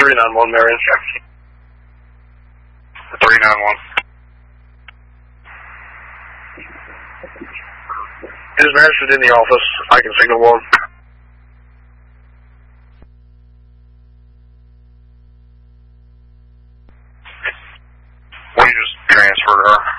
391, Marion. 391. Is Madison in the office? I can signal one. We just transferred her.